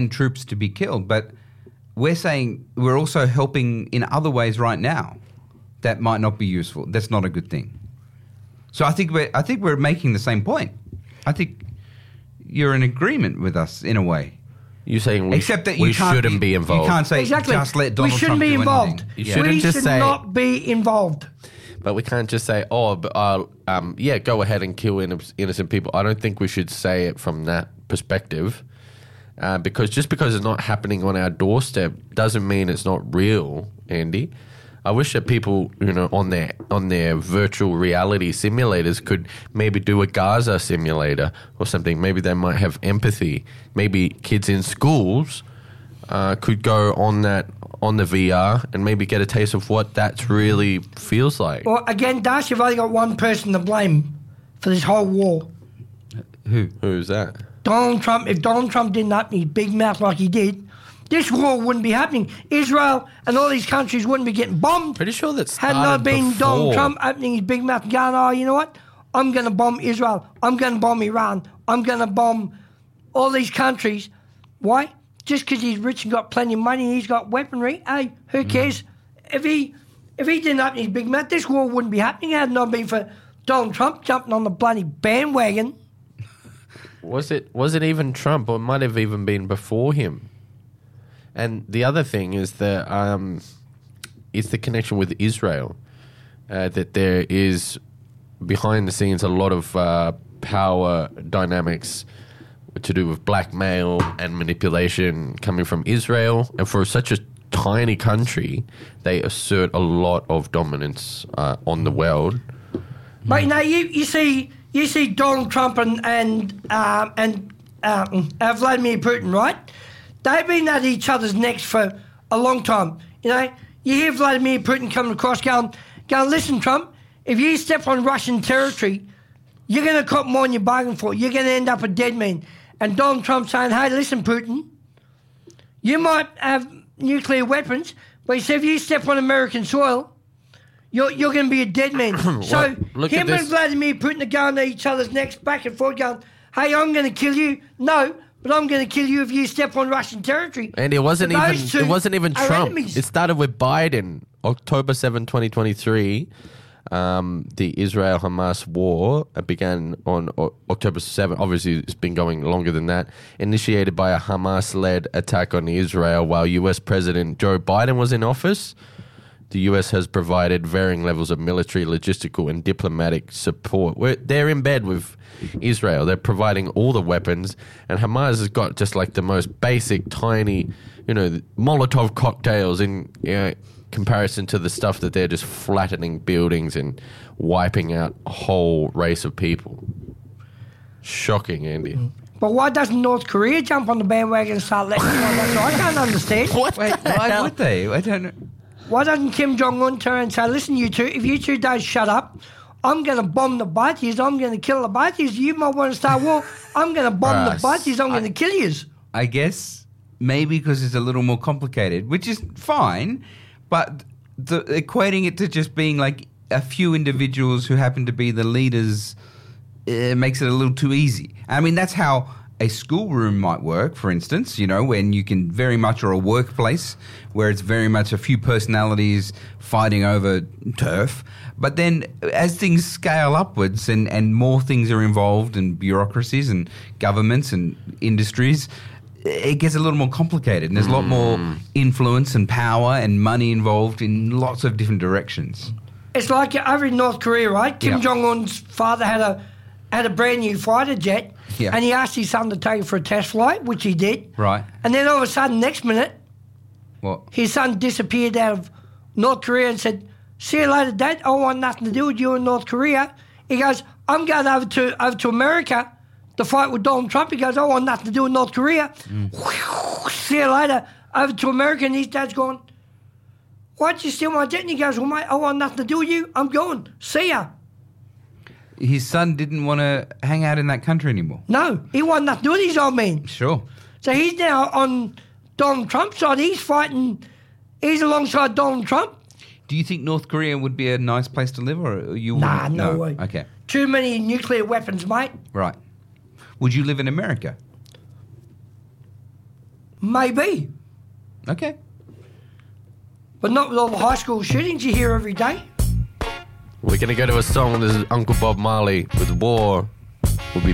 troops to be killed, but we're saying we're also helping in other ways right now that might not be useful. That's not a good thing. So I think we're making the same point. I think you're in agreement with us in a way. You're saying except that we shouldn't be involved. You can't say exactly. Just let Donald we shouldn't Trump be do involved. anything. You shouldn't we just should say, not be involved. But we can't just say, go ahead and kill innocent people. I don't think we should say it from that perspective, because just because it's not happening on our doorstep doesn't mean it's not real, Andy. I wish that people, on their virtual reality simulators could maybe do a Gaza simulator or something. Maybe they might have empathy. Maybe kids in schools could go on the VR and maybe get a taste of what that really feels like. Well, again, Darcy, you've only got one person to blame for this whole war. Who's that? Donald Trump. If Donald Trump didn't open his big mouth like he did, this war wouldn't be happening. Israel and all these countries wouldn't be getting bombed. Pretty sure that had not been before. Donald Trump opening his big mouth and going, oh, you know what? I'm going to bomb Israel. I'm going to bomb Iran. I'm going to bomb all these countries. Why? Just because he's rich and got plenty of money and he's got weaponry. Hey, who cares? If he didn't open his big mouth, this war wouldn't be happening. It had not been for Donald Trump jumping on the bloody bandwagon. Was it even Trump, or it might have even been before him? And the other thing is the connection with Israel, that there is behind the scenes a lot of power dynamics to do with blackmail and manipulation coming from Israel. And for such a tiny country, they assert a lot of dominance on the world. But you see Donald Trump and Vladimir Putin, right? They've been at each other's necks for a long time. You hear Vladimir Putin coming across going, listen, Trump, if you step on Russian territory, you're going to cop more than you bargained for. You're going to end up a dead man. And Donald Trump saying, hey, listen, Putin, you might have nuclear weapons, but he said if you step on American soil, you're going to be a dead man. So him and Vladimir Putin are going to each other's necks back and forth going, hey, I'm going to kill you. No, but I'm going to kill you if you step on Russian territory. And it wasn't even Trump. Enemies. It started with Biden, October 7, 2023. The Israel-Hamas war began on October 7. Obviously, it's been going longer than that. Initiated by a Hamas-led attack on Israel while U.S. President Joe Biden was in office. The U.S. has provided varying levels of military, logistical, and diplomatic support. They're in bed with Israel. They're providing all the weapons. And Hamas has got just like the most basic, tiny, Molotov cocktails in comparison to the stuff that they're just flattening buildings and wiping out a whole race of people. Shocking, Andy. But why doesn't North Korea jump on the bandwagon and start letting that? I can't understand. Why would they? I don't know. Why doesn't Kim Jong-un turn and say, listen, you two, if you two don't shut up, I'm going to bomb the both of you. I'm going to kill the both of you. You might want to start war. I'm going to bomb the both of you. I'm going to kill you. I guess maybe because it's a little more complicated, which is fine, but equating it to just being like a few individuals who happen to be the leaders makes it a little too easy. I mean, that's how a schoolroom might work, for instance, when you can very much, or a workplace where it's very much a few personalities fighting over turf. But then as things scale upwards and more things are involved in bureaucracies and governments and industries, it gets a little more complicated. And there's a lot more influence and power and money involved in lots of different directions. It's like over in North Korea, right? Kim Jong-un's father had a brand new fighter jet. Yeah. And he asked his son to take it for a test flight, which he did. Right. And then all of a sudden, next minute, what? His son disappeared out of North Korea and said, see you later, Dad. I want nothing to do with you in North Korea. He goes, I'm going over to America to fight with Donald Trump. He goes, I want nothing to do with North Korea. See you later. Over to America, and his dad's going, why'd you steal my jet? And he goes, well, mate, I want nothing to do with you. I'm going. See ya. His son didn't want to hang out in that country anymore. No, he wanted nothing to do with his old man. Sure. So he's now on Donald Trump's side. He's alongside Donald Trump. Do you think North Korea would be a nice place to live, or you? Nah, no way. Okay. Too many nuclear weapons, mate. Right. Would you live in America? Maybe. Okay. But not with all the high school shootings you hear every day. We're going to go to a song. This is Uncle Bob Marley with War.